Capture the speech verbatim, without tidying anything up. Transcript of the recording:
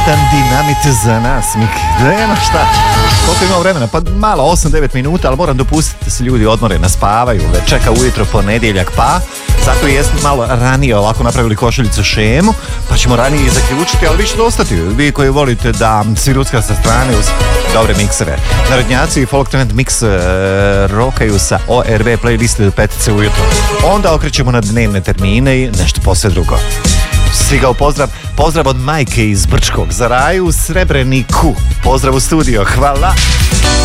Dovoljan dinamit za nas, Miki. Nema šta. Koliko imamo vremena? Pa malo, osam devet minuta, ali moram dopustiti da se ljudi odmore, naspavaju, već čeka ujutro ponedjeljak, pa zato i jesmo malo ranije ovako napravili košuljicu šemu, pa ćemo ranije i zaključiti, ali vi ćete ostati. Vi koji volite da si rucka sa strane uz dobre miksere. Narodnjaci i Folk Trend Mix uh, rokaju sa O R V playlisti do petice ujutro. Onda okrećemo na dnevne termine i nešto posve drugo. Stigao pozdrav, pozdrav od majke iz Brčkog, za Raju u Srebreniku. Pozdrav u studio, hvala.